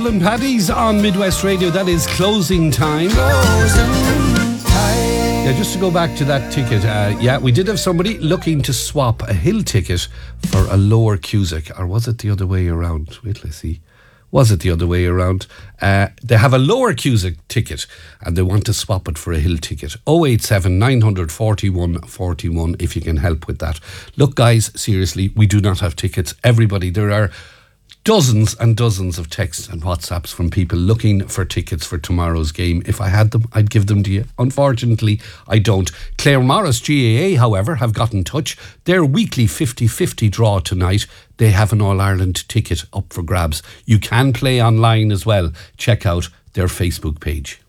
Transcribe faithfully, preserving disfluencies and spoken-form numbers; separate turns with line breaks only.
Devlin Paddy's on Midwest Radio. That is closing time. Yeah, just to go back to that ticket, uh, yeah, we did have somebody looking to swap a Hill ticket for a lower Cusack, or was it the other way around? Wait till I see. Was it the other way around? Uh, they have a lower Cusack ticket and they want to swap it for a Hill ticket. oh eight seven, nine four one, four one if you can help with that. Look, guys, seriously, we do not have tickets. Everybody, there are dozens and dozens of texts and WhatsApps from people looking for tickets for tomorrow's game. If I had them, I'd give them to you. Unfortunately, I don't. Claire Morris G A A, however, have got in touch. Their weekly fifty-fifty draw tonight, they have an All-Ireland ticket up for grabs. You can play online as well. Check out their Facebook page.